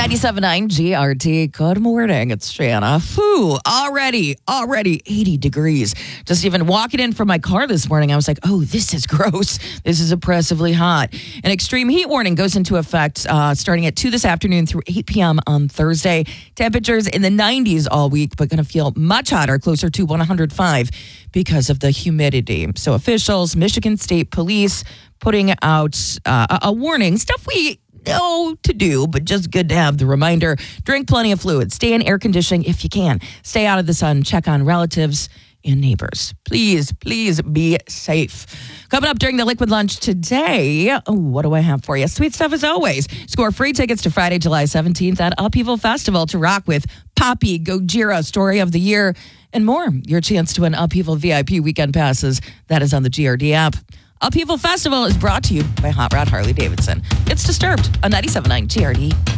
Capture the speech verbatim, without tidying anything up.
ninety-seven point nine G R T. Good morning. It's Shanna. Whew, already, already eighty degrees. Just even walking in from my car this morning, I was like, oh, this is gross. This is oppressively hot. An extreme heat warning goes into effect uh, starting at two this afternoon through eight p.m. on Thursday. Temperatures in the nineties all week, but going to feel much hotter, closer to one hundred five because of the humidity. So officials, Michigan State Police, putting out uh, a warning, stuff we know to do, but just good to have the reminder. Drink plenty of fluids. Stay in air conditioning if you can. Stay out of the sun. Check on relatives and neighbors. Please, please be safe. Coming up during the Liquid Lunch today, oh, what do I have for you? Sweet stuff as always. Score free tickets to Friday, July seventeenth at Upheaval Festival to rock with Poppy, Gojira, Story of the Year, and more. Your chance to win Upheaval V I P weekend passes. That is on the G R D app. Upheaval Festival is brought to you by Hot Rod Harley Davidson. It's Disturbed on ninety-seven point nine G R D.